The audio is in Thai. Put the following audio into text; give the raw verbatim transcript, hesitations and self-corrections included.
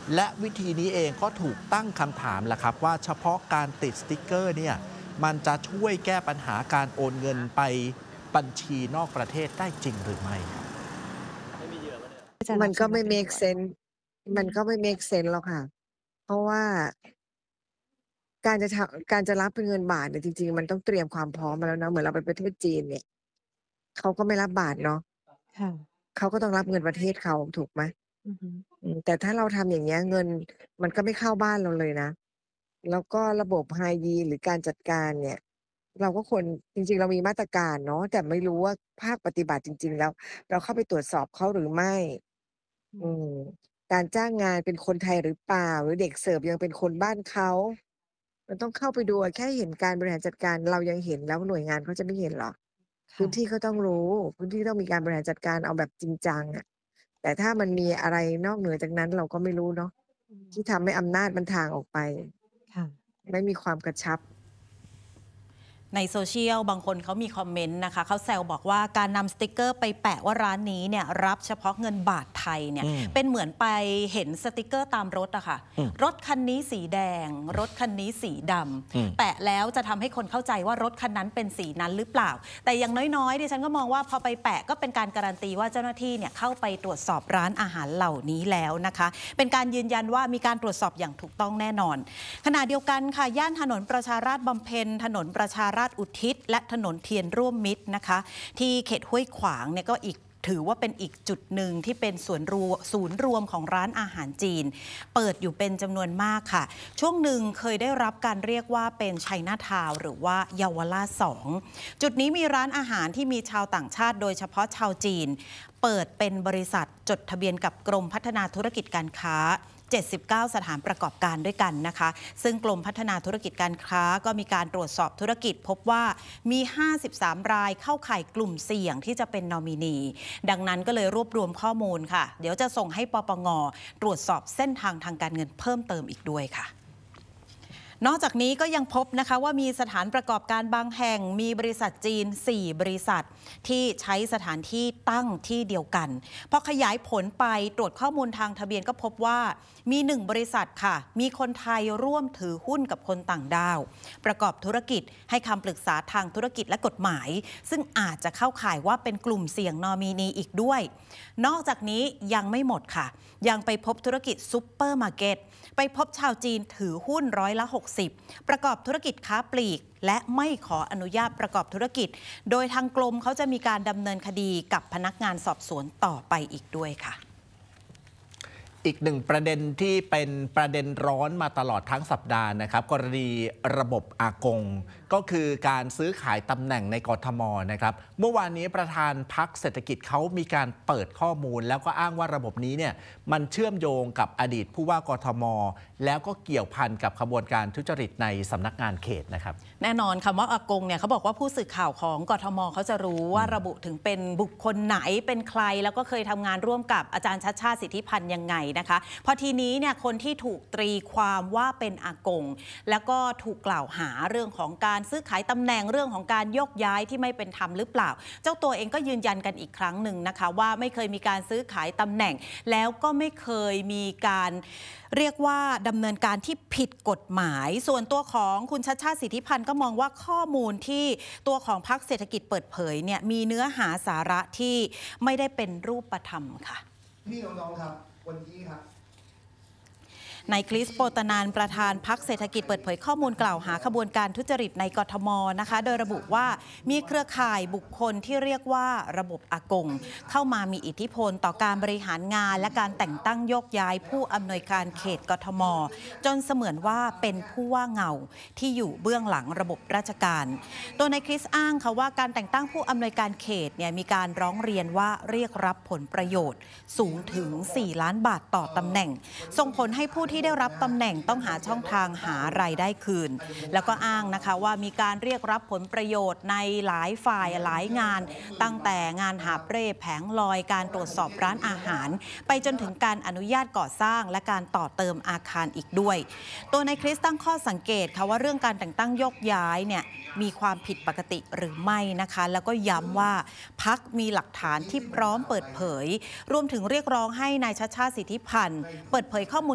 และวิธีนี้เองก็ถูกตั้งคำถามแหละครับว่าเฉพาะการติดสติ๊กเกอร์เนี่ยมันจะช่วยแก้ปัญหาการโอนเงินไปบัญชีนอกประเทศได้จริงหรือไม่มันก็ไม่ make sense มันก็ไม่ make sense หรอกค่ะ เพราะว่า การจะทำ การจะรับเป็นเงินบาทเนี่ยจริงๆมันต้องเตรียมความพร้อมมาแล้วนะเหมือนเราไปประเทศจีนเนี่ยเขาก็ไม่รับบาทเนาะค่ะเขาก็ต้องรับเงินประเทศเขาถูกไหมอือฮึอืมแต่ถ้าเราทำอย่างเงี้ยเงินมันก็ไม่เข้าบ้านเราเลยนะแล้วก็ระบบ Hygiene หรือการจัดการเนี่ยเราก็ควรจริงๆเรามีมาตรการเนาะแต่ไม่รู้ว่าภาคปฏิบัติจริงๆแล้วเราเข้าไปตรวจสอบเขาหรือไม่อือืมมการจ้างงานเป็นคนไทยหรือเปล่าหรือเด็กเสิร์ฟยังเป็นคนบ้านเขามันต้องเข้าไปดูอะแค่เห็นการบริหารจัดการเรายังเห็นแล้วหน่วยงานเขาจะไม่เห็นเหรอพื้ค่ะนที่เขาต้องรู้พื้นที่ต้องมีการบริหารจัดการเอาแบบจริงจังอะแต่ถ้ามันมีอะไรนอกเหนือจากนั้นเราก็ไม่รู้เนาะอืมที่ทำให้อำนาจมันถ่างออกไปค่ะไม่มีความกระชับในโซเชียลบางคนเขามีคอมเมนต์นะคะเขาแซวบอกว่าการนำสติกเกอร์ไปแปะว่าร้านนี้เนี่ยรับเฉพาะเงินบาทไทยเนี่ยเป็นเหมือนไปเห็นสติกเกอร์ตามรถอะค่ะรถคันนี้สีแดงรถคันนี้สีดำแปะแล้วจะทำให้คนเข้าใจว่ารถคันนั้นเป็นสีนั้นหรือเปล่าแต่อย่างน้อยๆดิฉันก็มองว่าพอไปแปะก็เป็นการการันตีว่าเจ้าหน้าที่เนี่ยเข้าไปตรวจสอบร้านอาหารเหล่านี้แล้วนะคะเป็นการยืนยันว่ามีการตรวจสอบอย่างถูกต้องแน่นอนขณะเดียวกันค่ะย่านถนนประชาราษฎร์บำเพ็ญถนนประชาราษฎร์อุทิศและถนนเทียนร่วมมิตรนะคะที่เขตห้วยขวางเนี่ยก็อีกถือว่าเป็นอีกจุดหนึ่งที่เป็นส่วนรวมศูนย์รวมของร้านอาหารจีนเปิดอยู่เป็นจำนวนมากค่ะช่วงหนึ่งเคยได้รับการเรียกว่าเป็นไชน่าทาวน์หรือว่าเยาวราชสองจุดนี้มีร้านอาหารที่มีชาวต่างชาติโดยเฉพาะชาวจีนเปิดเป็นบริษัทจดทะเบียนกับกรมพัฒนาธุรกิจการค้าเจ็ดสิบเก้าสถานประกอบการด้วยกันนะคะซึ่งกรมพัฒนาธุรกิจการค้าก็มีการตรวจสอบธุรกิจพบว่ามีห้าสิบสามรายเข้าข่ายกลุ่มเสี่ยงที่จะเป็นนอมินีดังนั้นก็เลยรวบรวมข้อมูลค่ะเดี๋ยวจะส่งให้ปปง.ตรวจสอบเส้นทางทางการเงินเพิ่มเติมอีกด้วยค่ะนอกจากนี้ก็ยังพบนะคะว่ามีสถานประกอบการบางแห่งมีบริษัทจีนสี่บริษัทที่ใช้สถานที่ตั้งที่เดียวกันพอขยายผลไปตรวจข้อมูลทางทะเบียนก็พบว่ามีหนึ่งบริษัทค่ะมีคนไทยร่วมถือหุ้นกับคนต่างด้าวประกอบธุรกิจให้คำปรึกษาทางธุรกิจและกฎหมายซึ่งอาจจะเข้าข่ายว่าเป็นกลุ่มเสี่ยงนอมินีอีกด้วยนอกจากนี้ยังไม่หมดค่ะยังไปพบธุรกิจซุปเปอร์มาร์เก็ตไปพบชาวจีนถือหุ้นร้อยละหกสิบประกอบธุรกิจค้าปลีกและไม่ขออนุญาตประกอบธุรกิจโดยทางกรมเขาจะมีการดำเนินคดีกับพนักงานสอบสวนต่อไปอีกด้วยค่ะอีกหนึ่งประเด็นที่เป็นประเด็นร้อนมาตลอดทั้งสัปดาห์นะครับกรณีระบบอากงก็คือการซื้อขายตำแหน่งในกทมนะครับเมื่อวานนี้ประธานพรรคเศรษฐกิจเขามีการเปิดข้อมูลแล้วก็อ้างว่าระบบนี้เนี่ยมันเชื่อมโยงกับอดีตผู้ว่ากทมแล้วก็เกี่ยวพันกับขบวนการทุจริตในสำนักงานเขตนะครับแน่นอนคำว่าอากงเนี่ยเขาบอกว่าผู้สื่อข่าวของกทมเขาจะรู้ว่าระบุถึงเป็นบุคคลไหนเป็นใครแล้วก็เคยทำงานร่วมกับอาจารย์ชัชชาติสิทธิพันธ์ยังไงนะคะพอทีนี้เนี่ยคนที่ถูกตรีความว่าเป็นอากงแล้วก็ถูกกล่าวหาเรื่องของการซื้อขายตำแหน่งเรื่องของการโยกย้ายที่ไม่เป็นธรรมหรือเปล่าเจ้าตัวเองก็ยืนยันกันอีกครั้งหนึ่งนะคะว่าไม่เคยมีการซื้อขายตำแหน่งแล้วก็ไม่เคยมีการเรียกว่าดำเนินการที่ผิดกฎหมายส่วนตัวของคุณชัชชาติสิทธิพันธ์ก็มองว่าข้อมูลที่ตัวของพรรคเศรษฐกิจเปิดเผยเนี่ยมีเนื้อหาสาระที่ไม่ได้เป็นรูปธรรมค่ะพี่น้องๆครับวันนี้ครับนายคริสโปตนานประธานพรรคเศรษฐกิจเปิดเผยข้อมูลกล่าวหาขบวนการทุจริตในกทมนะคะโดยระบุว่ามีเครือข่ายบุคคลที่เรียกว่าระบบอากงเข้ามามีอิทธิพลต่อการบริหารงานและการแต่งตั้งโยกย้ายผู้อำนวยการเขตกทมจนเสมือนว่าเป็นผู้ว่าเงาที่อยู่เบื้องหลังระบบราชการตัวนายคริสอ้างค่ะว่าการแต่งตั้งผู้อำนวยการเขตเนี่ยมีการร้องเรียนว่าเรียกรับผลประโยชน์สูงถึงสี่ล้านบาทต่อตำแหน่งส่งผลให้ผู้ที่ได้รับตำแหน่งต้องหาช่องทางหารายได้คืนแล้วก็อ้างนะคะว่ามีการเรียกรับผลประโยชน์ในหลายฝ่ายหลายงานตั้งแต่งานหาบเร่แผงลอยการตรวจสอบร้านอาหารไปจนถึงการอนุญาตก่อสร้างและการต่อเติมอาคารอีกด้วยตัวนายคริสตั้งข้อสังเกตค่ะว่าเรื่องการแต่งตั้งโยกย้ายเนี่ยมีความผิดปกติหรือไม่นะคะแล้วก็ย้ำว่าพรรคมีหลักฐานที่พร้อมเปิดเผยรวมถึงเรียกร้องให้นายชัชชาติสิทธิพันธ์เปิดเผยข้อมูล